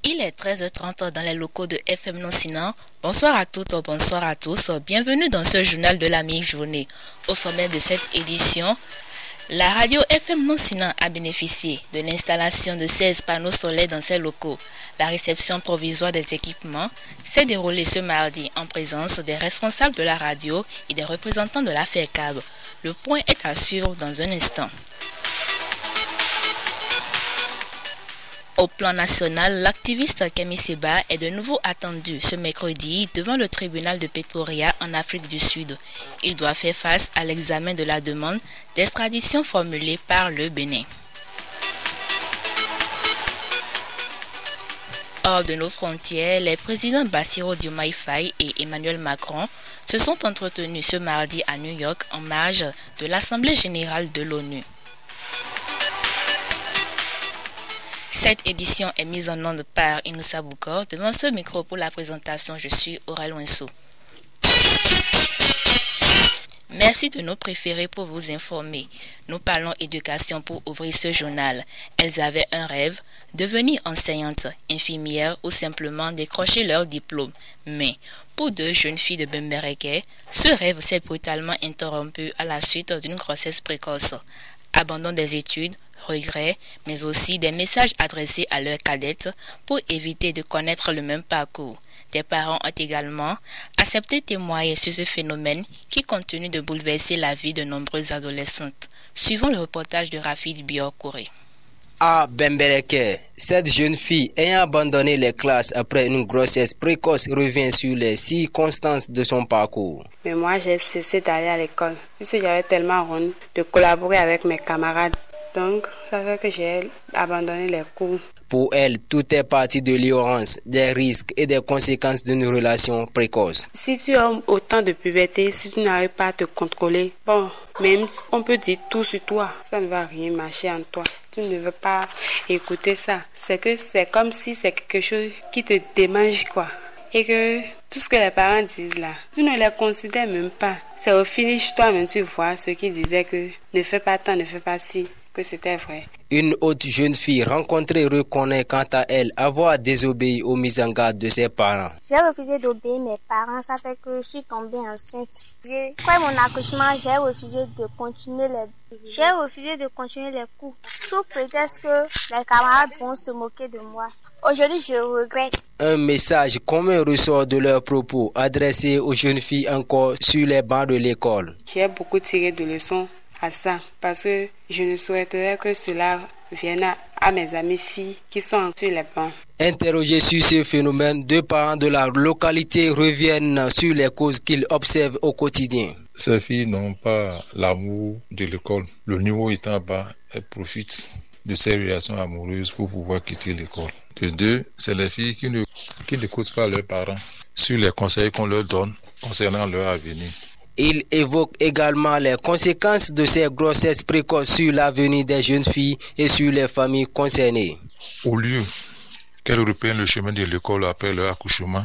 Il est 13h30 dans les locaux de FM Non-Sinan. Bonsoir à toutes, bonsoir à tous. Bienvenue dans ce journal de la mi-journée. Au sommet de cette édition, la radio FM Non-Sinan a bénéficié de l'installation de 16 panneaux solaires dans ses locaux. La réception provisoire des équipements s'est déroulée ce mardi en présence des responsables de la radio et des représentants de la FECAB. Le point est à suivre dans un instant. Au plan national, l'activiste Kemi Seba est de nouveau attendu ce mercredi devant le tribunal de Pretoria en Afrique du Sud. Il doit faire face à l'examen de la demande d'extradition formulée par le Bénin. Hors de nos frontières, les présidents Bassirou Diomaye Faye et Emmanuel Macron se sont entretenus ce mardi à New York en marge de l'Assemblée générale de l'ONU. Cette édition est mise en onde par Inoussa Boukor. Devant ce micro pour la présentation, je suis Aurel Winsou. Merci de nous préférer pour vous informer. Nous parlons éducation pour ouvrir ce journal. Elles avaient un rêve, devenir enseignante, infirmière ou simplement décrocher leur diplôme. Mais pour deux jeunes filles de Bembereke, ce rêve s'est brutalement interrompu à la suite d'une grossesse précoce. Abandon des études, regrets, mais aussi des messages adressés à leurs cadettes pour éviter de connaître le même parcours. Des parents ont également accepté de témoigner sur ce phénomène qui continue de bouleverser la vie de nombreuses adolescentes. Suivons le reportage de Rafid Biorkouré. À Bembereke, cette jeune fille ayant abandonné les classes après une grossesse précoce revient sur les circonstances de son parcours. Mais moi, j'ai cessé d'aller à l'école puisque j'avais tellement honte de collaborer avec mes camarades. Donc, ça fait que j'ai abandonné les cours. Pour elle, tout est parti de l'ignorance, des risques et des conséquences d'une relation précoce. Si tu as autant de puberté, si tu n'arrives pas à te contrôler, même on peut dire tout sur toi, ça ne va rien marcher en toi. Tu ne veux pas écouter ça. C'est comme si c'est quelque chose qui te démange, quoi. Et que tout ce que les parents disent là, tu ne les considères même pas. C'est au finish toi-même, tu vois, ceux qui disaient que ne fais pas tant, ne fais pas ci, que c'était vrai. Une autre jeune fille rencontrée reconnaît quant à elle avoir désobéi aux mises en garde de ses parents. J'ai refusé d'obéir mes parents, ça fait que je suis tombée enceinte. Après mon accouchement, j'ai refusé de continuer les cours, sous prétexte que les camarades vont se moquer de moi. Aujourd'hui, je regrette. Un message commun ressort de leurs propos adressés aux jeunes filles encore sur les bancs de l'école. J'ai beaucoup tiré de leçons à ça parce que je ne souhaiterais que cela vienne à mes amies filles qui sont sur les bancs. Interrogés sur ce phénomène, deux parents de la localité reviennent sur les causes qu'ils observent au quotidien. Ces filles n'ont pas l'amour de l'école. Le niveau étant bas, elles profitent de ces relations amoureuses pour pouvoir quitter l'école. De deux, c'est les filles qui n'écoutent pas leurs parents sur les conseils qu'on leur donne concernant leur avenir. Il évoque également les conséquences de ces grossesses précoces sur l'avenir des jeunes filles et sur les familles concernées. Au lieu qu'elles reprennent le chemin de l'école après leur accouchement,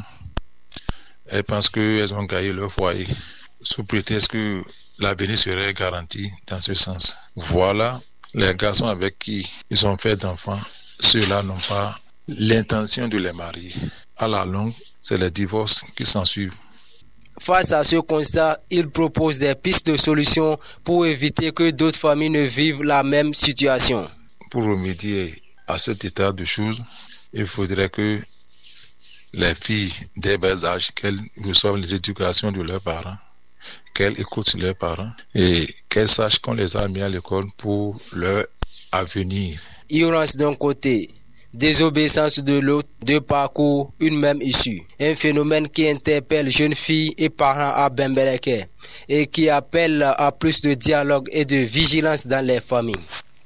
elles pensent qu'elles ont gagné leur foyer, sous prétexte que l'avenir serait garanti dans ce sens. Voilà les garçons avec qui ils ont fait d'enfants, ceux-là n'ont pas l'intention de les marier. À la longue, c'est les divorces qui s'ensuivent. Face à ce constat, il propose des pistes de solutions pour éviter que d'autres familles ne vivent la même situation. Pour remédier à cet état de choses, il faudrait que les filles dès bas âge, qu'elles reçoivent l'éducation de leurs parents, qu'elles écoutent leurs parents et qu'elles sachent qu'on les a mis à l'école pour leur avenir. Ignorance d'un côté, désobéissance de l'autre, deux parcours, une même issue. Un phénomène qui interpelle jeunes filles et parents à Bembereke et qui appelle à plus de dialogue et de vigilance dans les familles.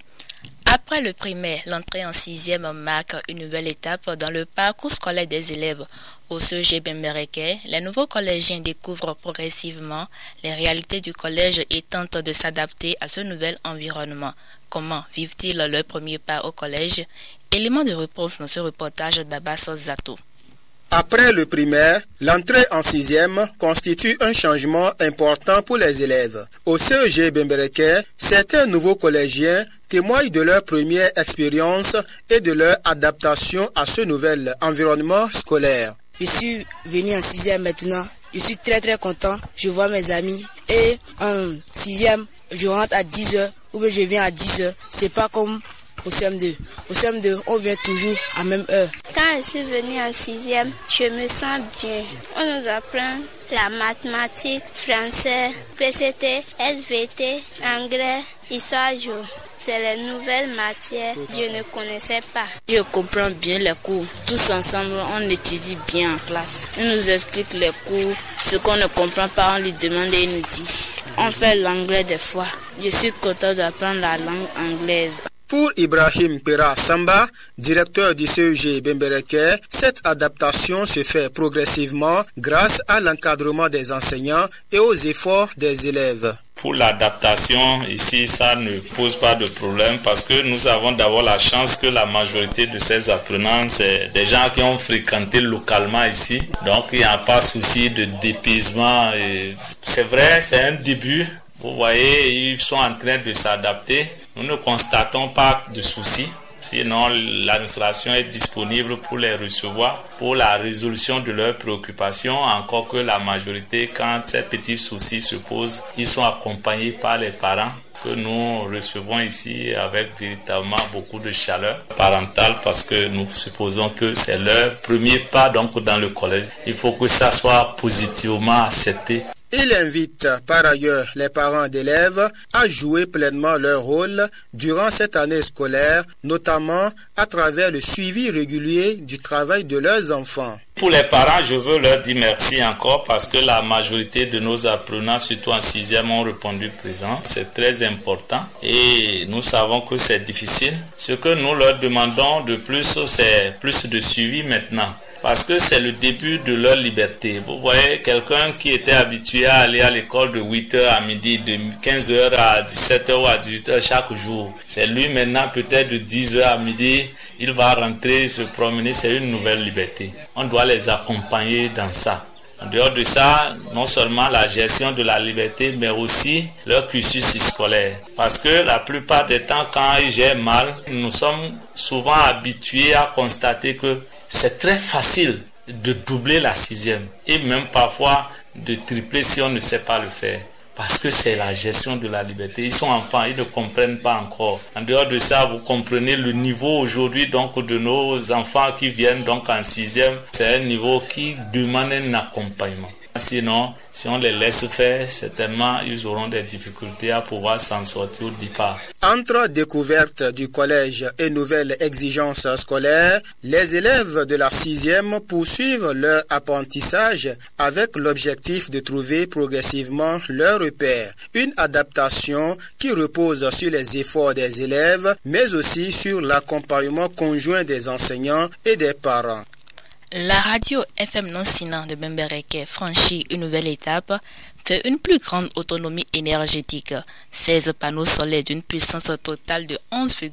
Après le primaire, l'entrée en 6e marque une nouvelle étape dans le parcours scolaire des élèves. Au CEG Bembereke, les nouveaux collégiens découvrent progressivement les réalités du collège et tentent de s'adapter à ce nouvel environnement. Comment vivent-ils leur premier pas au collège? Élément de réponse dans ce reportage d'Abbas Zato. Après le primaire, l'entrée en 6e constitue un changement important pour les élèves. Au CEG Bembereke, certains nouveaux collégiens témoignent de leur première expérience et de leur adaptation à ce nouvel environnement scolaire. Je suis venu en 6e maintenant. Je suis très content. Je vois mes amis. Et en 6e, je rentre à 10h ou bien je viens à 10h. C'est pas comme au CM2. Au CM2, on vient toujours à même heure. Quand je suis venue en 6e, je me sens bien. On nous apprend la mathématique, français, PCT, SVT, anglais, histoire géo. C'est les nouvelles matières que je ne connaissais pas. Je comprends bien les cours. Tous ensemble, on étudie bien en classe. Ils nous expliquent les cours. Ce qu'on ne comprend pas, on lui demande et il nous dit. On fait l'anglais des fois. Je suis content d'apprendre la langue anglaise. Pour Ibrahim Pera Samba, directeur du CEG Bembereke, cette adaptation se fait progressivement grâce à l'encadrement des enseignants et aux efforts des élèves. Pour l'adaptation, ici, ça ne pose pas de problème parce que nous avons d'abord la chance que la majorité de ces apprenants, c'est des gens qui ont fréquenté localement ici. Donc, il n'y a pas souci de d'épuisement. C'est vrai, c'est un début. Vous voyez, ils sont en train de s'adapter. Nous ne constatons pas de soucis. Sinon, l'administration est disponible pour les recevoir, pour la résolution de leurs préoccupations. Encore que la majorité, quand ces petits soucis se posent, ils sont accompagnés par les parents que nous recevons ici avec véritablement beaucoup de chaleur parentale parce que nous supposons que c'est leur premier pas donc dans le collège. Il faut que ça soit positivement accepté. Il invite par ailleurs les parents d'élèves à jouer pleinement leur rôle durant cette année scolaire, notamment à travers le suivi régulier du travail de leurs enfants. Pour les parents, je veux leur dire merci encore parce que la majorité de nos apprenants, surtout en 6e, ont répondu présent. C'est très important et nous savons que c'est difficile. Ce que nous leur demandons de plus, c'est plus de suivi maintenant. Parce que c'est le début de leur liberté. Vous voyez, quelqu'un qui était habitué à aller à l'école de 8h à midi, de 15h à 17h ou à 18h chaque jour. C'est lui maintenant, peut-être de 10h à midi, il va rentrer, se promener, c'est une nouvelle liberté. On doit les accompagner dans ça. En dehors de ça, non seulement la gestion de la liberté, mais aussi leur cursus scolaire. Parce que la plupart des temps, quand ils gèrent mal, nous sommes souvent habitués à constater que c'est très facile de doubler la 6e et même parfois de tripler si on ne sait pas le faire. Parce que c'est la gestion de la liberté. Ils sont enfants, ils ne comprennent pas encore. En dehors de ça, vous comprenez le niveau aujourd'hui donc de nos enfants qui viennent donc en 6e. C'est un niveau qui demande un accompagnement. Sinon, si on les laisse faire, certainement, ils auront des difficultés à pouvoir s'en sortir au départ. Entre découverte du collège et nouvelles exigences scolaires, les élèves de la 6e poursuivent leur apprentissage avec l'objectif de trouver progressivement leur repère. Une adaptation qui repose sur les efforts des élèves, mais aussi sur l'accompagnement conjoint des enseignants et des parents. La radio FM non-Sinan de Bembereke franchit une nouvelle étape, fait une plus grande autonomie énergétique. 16 panneaux solaires d'une puissance totale de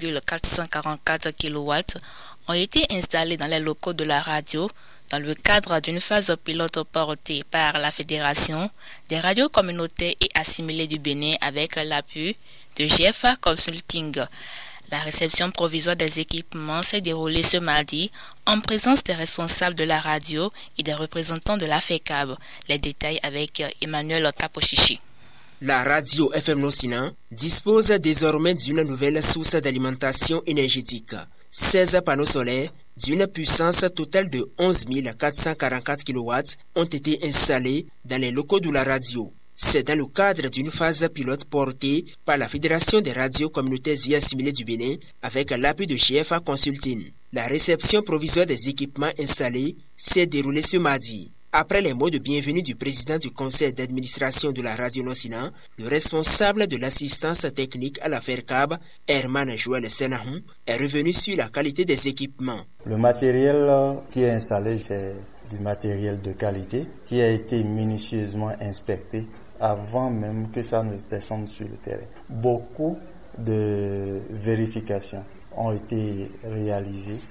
11,444 kW ont été installés dans les locaux de la radio dans le cadre d'une phase pilote portée par la Fédération des radios communautaires et assimilées du Bénin avec l'appui de GFA Consulting. La réception provisoire des équipements s'est déroulée ce mardi en présence des responsables de la radio et des représentants de la FECAB. Les détails avec Emmanuel Kapochichi. La radio FM non-Sinan dispose désormais d'une nouvelle source d'alimentation énergétique. 16 panneaux solaires d'une puissance totale de 11 444 kW ont été installés dans les locaux de la radio. C'est dans le cadre d'une phase pilote portée par la Fédération des radios communautaires et assimilées du Bénin avec l'appui de GFA Consulting. La réception provisoire des équipements installés s'est déroulée ce mardi. Après les mots de bienvenue du président du conseil d'administration de la radio non-Sinan, le responsable de l'assistance technique à la FECAB, Herman Joël Senahun, est revenu sur la qualité des équipements. Le matériel qui est installé, c'est du matériel de qualité qui a été minutieusement inspecté avant même que ça ne descende sur le terrain. Beaucoup de vérifications ont été réalisées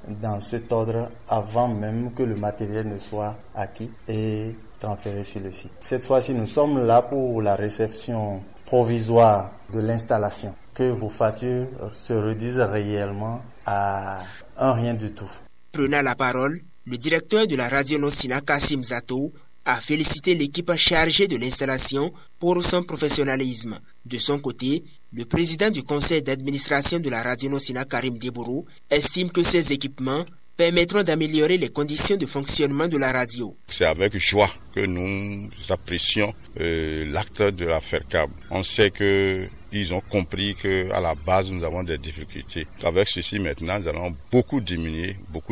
dans cet ordre avant même que le matériel ne soit acquis et transféré sur le site. Cette fois-ci, nous sommes là pour la réception provisoire de l'installation, que vos factures se réduisent réellement à un rien du tout. Prenant la parole, le directeur de la radio Nosina, Kassim Zato, a félicité l'équipe chargée de l'installation pour son professionnalisme. De son côté, le président du conseil d'administration de la radio Nosina, Karim Debourou, estime que ces équipements permettront d'améliorer les conditions de fonctionnement de la radio. C'est avec joie que nous apprécions l'acte de la FERCAB. On sait qu'ils ont compris qu'à la base, nous avons des difficultés. Avec ceci, maintenant, nous allons beaucoup diminuer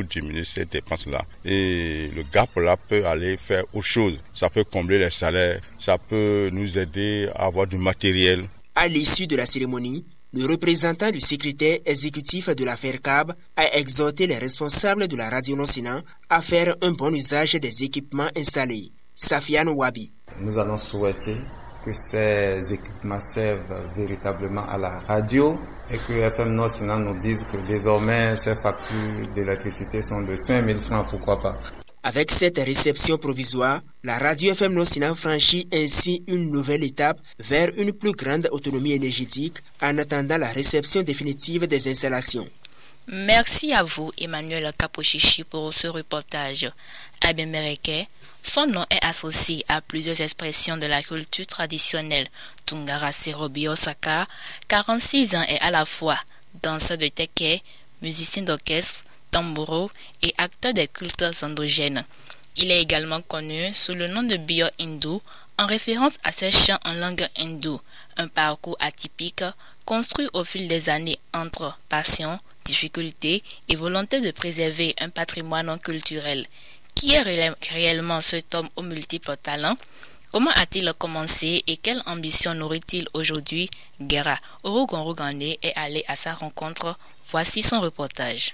ces dépenses-là. Et le gap-là peut aller faire autre chose. Ça peut combler les salaires, ça peut nous aider à avoir du matériel. À l'issue de la cérémonie, le représentant du secrétaire exécutif de la FERCAB a exhorté les responsables de la radio Nosina à faire un bon usage des équipements installés. Safiane Wabi. Nous allons souhaiter que ces équipements servent véritablement à la radio et que FM Nosina nous dise que désormais ces factures d'électricité sont de 5 000 francs, pourquoi pas. Avec cette réception provisoire, la radio FM Nosina franchit ainsi une nouvelle étape vers une plus grande autonomie énergétique en attendant la réception définitive des installations. Merci à vous, Emmanuel Kapochichi, pour ce reportage. À Bembereke, son nom est associé à plusieurs expressions de la culture traditionnelle. Tungara Sirobi Osaka, 46 ans, est à la fois danseur de teke, musicien d'orchestre, tamburo et acteur des cultes endogènes. Il est également connu sous le nom de Bio Hindu en référence à ses chants en langue hindoue, un parcours atypique construit au fil des années entre passion, difficulté et volonté de préserver un patrimoine culturel. Qui est réellement cet homme aux multiples talents? Comment a-t-il commencé et quelle ambition nourrit-il aujourd'hui? Guerra Orogonrogane est allé à sa rencontre. Voici son reportage.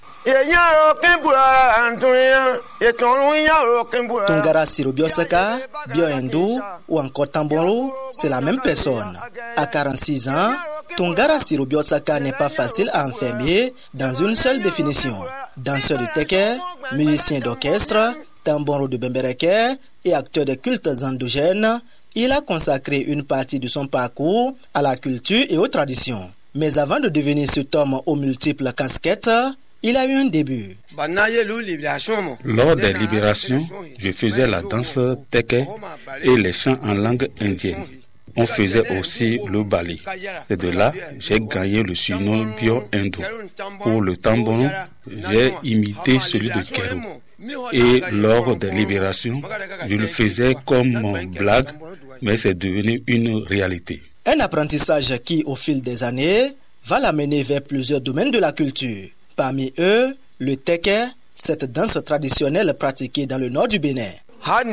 Tungara Sirobiosaka, Bio Hindu ou encore Tamboro, c'est la même personne. À 46 ans, Tungara Sirobiosaka n'est pas facile à enfermer dans une seule définition. Danseur de teke, musicien d'orchestre, tamboro de Bembereke et acteur de cultes endogènes, il a consacré une partie de son parcours à la culture et aux traditions. Mais avant de devenir cet homme aux multiples casquettes, il a eu un début. Lors des libérations, je faisais la danse teke et les chants en langue indienne. On faisait aussi le ballet. C'est de là que j'ai gagné le surnom Bio Hindu. Pour le tamboro, j'ai imité celui de Kero. Et lors des libérations, je le faisais comme blague, mais c'est devenu une réalité. Un apprentissage qui, au fil des années, va l'amener vers plusieurs domaines de la culture. Parmi eux, le teke, cette danse traditionnelle pratiquée dans le nord du Bénin. Au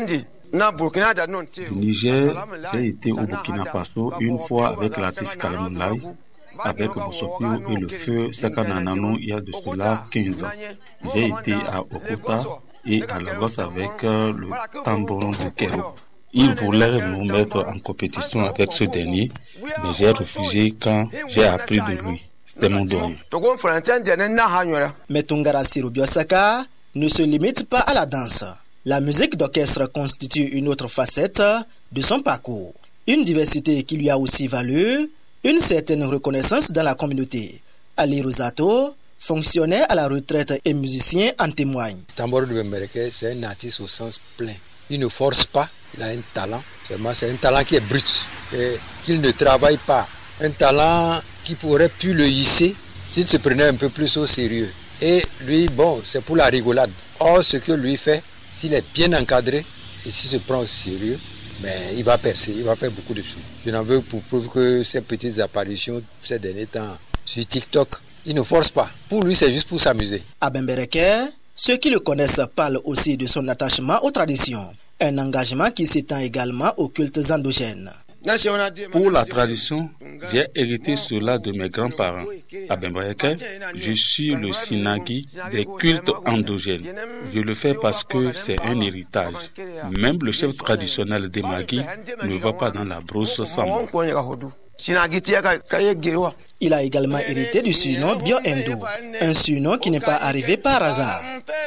Niger, j'ai été au Burkina Faso une fois avec l'artiste Kalamoulay, avec Bosopio et le feu Sakananano il y a de cela 15 ans. J'ai été à Okota et à Lagos avec le tamboron de Kero. Il voulait nous mettre en compétition avec ce dernier, mais j'ai refusé quand j'ai appris de lui. C'était mon doyen. Mais Tungara Sirobiosaka ne se limite pas à la danse. La musique d'orchestre constitue une autre facette de son parcours. Une diversité qui lui a aussi valu une certaine reconnaissance dans la communauté. Ali Rosato, fonctionnaire à la retraite et musicien, en témoigne. Tamboro de Bembereke, c'est un artiste au sens plein. Il ne force pas, il a un talent. Seulement, c'est un talent qui est brut, et qu'il ne travaille pas. Un talent qui pourrait plus le hisser s'il se prenait un peu plus au sérieux. Et lui, bon, c'est pour la rigolade. Or, ce que lui fait, s'il est bien encadré et s'il se prend au sérieux, mais il va percer, il va faire beaucoup de choses. Je n'en veux pour preuve que ces petites apparitions ces derniers temps sur TikTok, il ne force pas. Pour lui, c'est juste pour s'amuser. À Bembereke, ceux qui le connaissent parlent aussi de son attachement aux traditions. Un engagement qui s'étend également aux cultes endogènes. Pour la tradition, j'ai hérité cela de mes grands-parents. À Bembereke, je suis le Sinagi des cultes endogènes. Je le fais parce que c'est un héritage. Même le chef traditionnel des Magui ne va pas dans la brousse sans moi. Il a également hérité du surnom Bio Endo, un surnom qui n'est pas arrivé par hasard.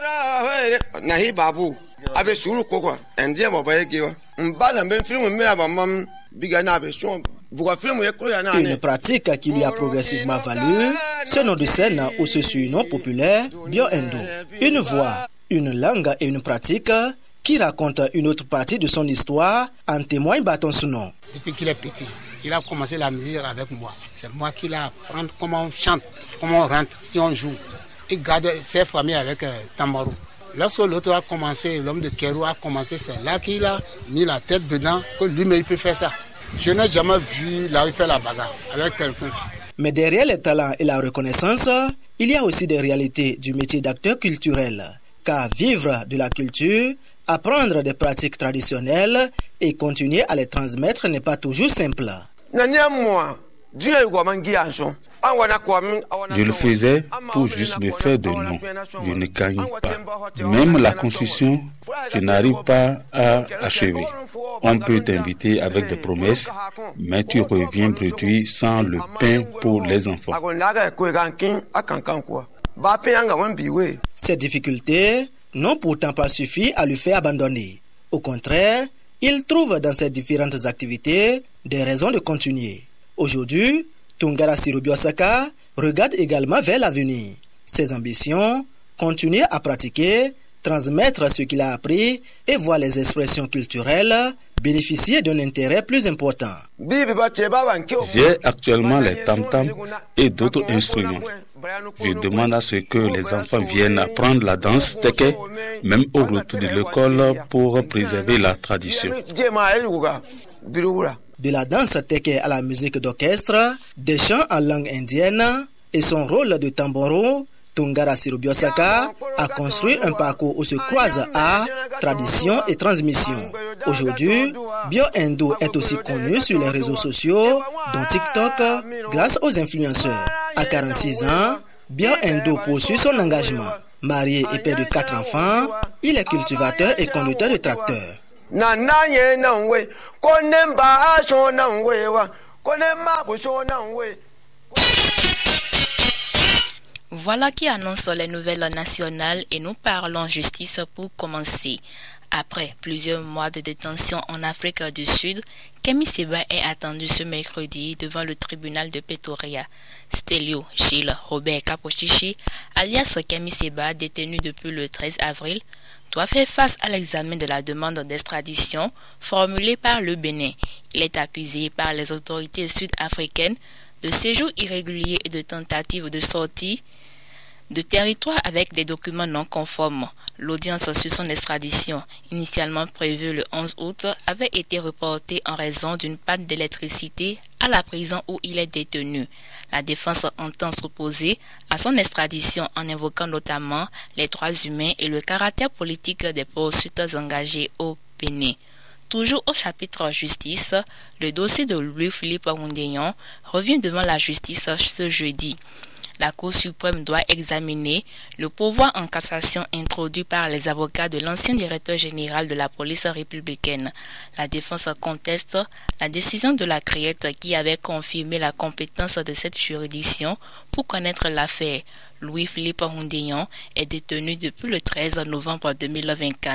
Une pratique qui lui a progressivement valu ce nom de scène ou ce surnom populaire Bio Endo. Une voix, une langue et une pratique qui raconte une autre partie de son histoire, en témoigne Bâton Sounon. Depuis qu'il est petit, il a commencé la musique avec moi. C'est moi qui l'a appris comment on chante, comment on rentre, si on joue. Il garde ses familles avec tambourou. Lorsque l'autre a commencé, l'homme de Kérou a commencé, c'est là qu'il a mis la tête dedans, que lui-même il peut faire ça. Je n'ai jamais vu là où il fait la bagarre avec quelqu'un. Mais derrière les talents et la reconnaissance, il y a aussi des réalités du métier d'acteur culturel. Car vivre de la culture, apprendre des pratiques traditionnelles et continuer à les transmettre n'est pas toujours simple. Je le faisais pour juste me faire de nom. Je ne gagne pas. Même la construction, je n'arrive pas à achever. On peut t'inviter avec des promesses, mais tu reviens bredouille sans le pain pour les enfants. Ces difficultés n'ont pourtant pas suffi à lui faire abandonner. Au contraire, il trouve dans ses différentes activités des raisons de continuer. Aujourd'hui, Tungara Sirubiosaka regarde également vers l'avenir. Ses ambitions, continuer à pratiquer, transmettre ce qu'il a appris et voir les expressions culturelles bénéficier d'un intérêt plus important. J'ai actuellement les tam-tams et d'autres instruments. Je demande à ce que les enfants viennent apprendre la danse teke, même au retour de l'école, pour préserver la tradition. De la danse teke à la musique d'orchestre, des chants en langue indienne et son rôle de tamboro, Tungara Sirubiosaka a construit un parcours où se croisent art, tradition et transmission. Aujourd'hui, Bio Endo est aussi connu sur les réseaux sociaux, dont TikTok, grâce aux influenceurs. À 46 ans, Bio Endo poursuit son engagement. Marié et père de 4 enfants, il est cultivateur et conducteur de tracteur. Voilà qui annonce les nouvelles nationales et nous parlons justice pour commencer. Après plusieurs mois de détention en Afrique du Sud, Kemi Seba est attendu ce mercredi devant le tribunal de Pretoria. Stelio Gilles Robert Kapochichi, alias Kemi Seba, détenu depuis le 13 avril, doit faire face à l'examen de la demande d'extradition formulée par le Bénin. Il est accusé par les autorités sud-africaines de séjour irrégulier et de tentative de sortie de territoire avec des documents non conformes. L'audience sur son extradition, initialement prévue le 11 août, avait été reportée en raison d'une panne d'électricité à la prison où il est détenu. La défense entend s'opposer à son extradition en invoquant notamment les droits humains et le caractère politique des poursuites engagées au Bénin. Toujours au chapitre justice, le dossier de Louis-Philippe Oundénion revient devant la justice ce jeudi. La Cour suprême doit examiner le pourvoi en cassation introduit par les avocats de l'ancien directeur général de la police républicaine. La défense conteste la décision de la CRIET qui avait confirmé la compétence de cette juridiction pour connaître l'affaire. Louis-Philippe Oundénion est détenu depuis le 13 novembre 2024.